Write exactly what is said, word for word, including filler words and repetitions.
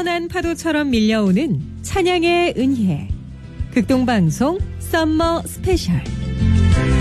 시원한 파도처럼 밀려오는 찬양의 은혜. 극동방송 썸머 스페셜.